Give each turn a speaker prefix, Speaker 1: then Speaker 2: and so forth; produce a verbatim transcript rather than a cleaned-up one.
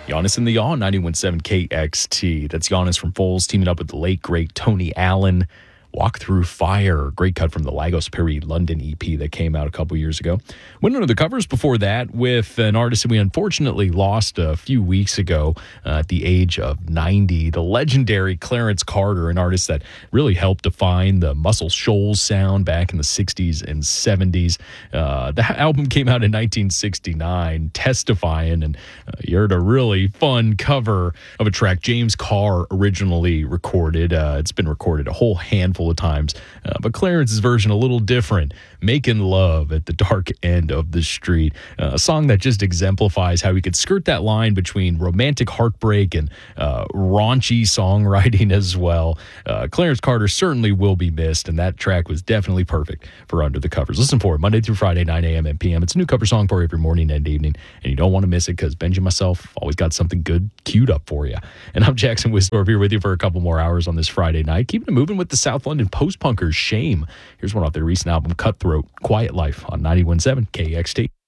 Speaker 1: Giannis and the Yaw, ninety-one point seven K X T. That's Giannis from Foles teaming up with the late, great Tony Allen. Walk Through Fire, great cut from the Lagos Perry London E P that came out a couple years ago. Went under the covers before that with an artist that we unfortunately lost a few weeks ago uh, at the age of ninety, the legendary Clarence Carter, an artist that really helped define the Muscle Shoals sound back in the sixties and seventies. Uh, the album came out in nineteen sixty-nine, Testifying, and uh, you heard a really fun cover of a track James Carr originally recorded. Uh, it's been recorded a whole handful of times, uh, but Clarence's version a little different. Making Love at the Dark End of the Street, uh, a song that just exemplifies how we could skirt that line between romantic heartbreak and uh, raunchy songwriting as well. Uh, Clarence Carter certainly will be missed, and that track was definitely perfect for Under the Covers. Listen for it Monday through Friday, nine a.m. and p m. It's a new cover song for you every morning and evening, and you don't want to miss it because Benji and myself always got something good queued up for you. And I'm Jackson Wisdorf here with you for a couple more hours on this Friday night, keeping it moving with the South London post-punkers Shame. Here's one off their recent album Cutthroat, Quiet Life on ninety-one point seven K X T.